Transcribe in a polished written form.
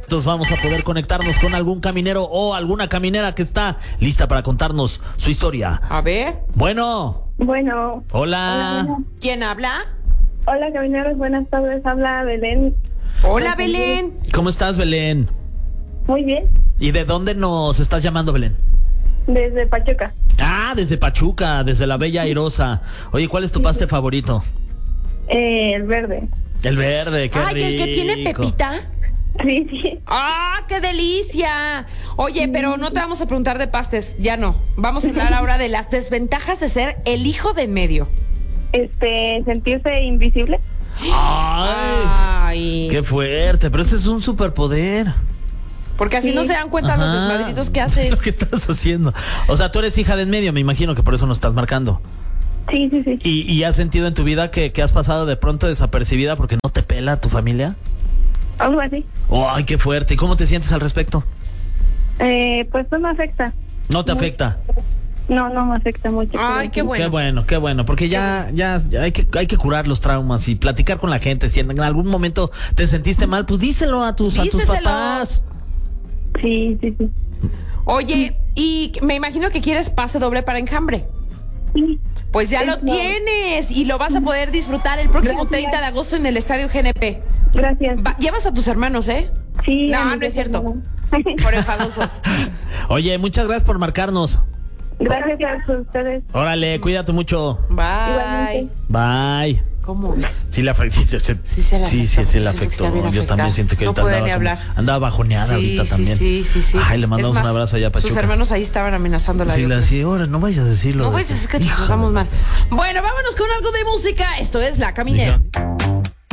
Entonces vamos a poder conectarnos con algún caminero o alguna caminera que está lista para contarnos su historia. A ver. Bueno. Bueno. Hola. Hola, ¿Quién habla? hola, camineros, buenas tardes, habla Belén. Hola, Belén. ¿Cómo estás, Belén? Muy bien, ¿Y de dónde nos estás llamando, Belén? desde Pachuca. Ah, desde Pachuca, desde la Bella Airosa. Oye, ¿cuál es tu paste favorito? El verde. El verde, qué Ay, el que tiene rico. pepita. Sí, sí. ¡Ah, qué delicia! Oye, pero no te vamos a preguntar de pastes, ya no. Vamos a hablar ahora de las desventajas de ser el hijo de en medio. Sentirse invisible. Ay, Ay. qué fuerte, pero ese es un superpoder. Porque así Sí. no se dan cuenta los Ajá. desmadritos que haces. Lo que estás haciendo. O sea, tú eres hija de en medio, me imagino que por eso nos estás marcando. Sí, sí, sí. ¿Y has sentido en tu vida que has pasado de pronto desapercibida porque no te pela tu familia? Algo así. Ay, qué fuerte. ¿Y cómo te sientes al respecto? Pues no me afecta. ¿No te Muy- afecta? No, no me afecta mucho. Ay, qué bueno. Qué bueno, porque ya hay que curar los traumas y platicar con la gente. Si en algún momento te sentiste mal, pues díselo a tus Díselo. papás. Sí, sí, sí. Oye, y me imagino que quieres pase doble para Enjambre. Sí. Pues ya lo Eso. tienes y lo vas a poder disfrutar el próximo Gracias. 30 de agosto en el Estadio GNP. Gracias. Llevas a tus hermanos, ¿eh? Sí. No, a mis no es cierto. hermanos. Por enfadosos. Oye, muchas gracias por marcarnos. Gracias a ustedes. Órale, cuídate mucho. Bye. Igualmente. Bye. ¿Cómo ves? Sí, le afectó. Sí, se le afectó. sí, le Siento que afectó. está bien Yo afectada. también siento que No ahorita puede andaba, ni hablar. andaba bajoneada ahorita también. Sí. Ay, le mandamos Es más, un abrazo allá a Pachuca. Sus hermanos ahí estaban amenazándola. Sí, yo le creo. decía, ahora no vayas a decirlo. No vayas a decir que nos Híjole. vamos mal. Bueno, vámonos con algo de música. Esto es La Caminera. Hija.